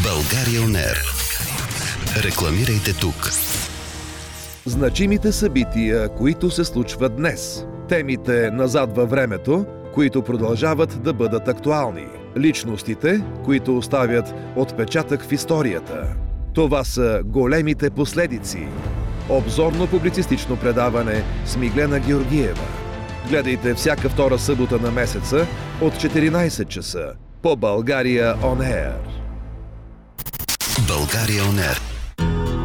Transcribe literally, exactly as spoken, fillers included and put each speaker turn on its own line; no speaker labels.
България Он Ер. Рекламирайте тук.
Значимите събития, които се случват днес. Темите назад във времето, които продължават да бъдат актуални. Личностите, които оставят отпечатък в историята. Това са големите последици. Обзорно-публицистично предаване с Миглена Георгиева. Гледайте всяка втора събота на месеца от четиринайсет часа по България Он Ер.
България Он Ер.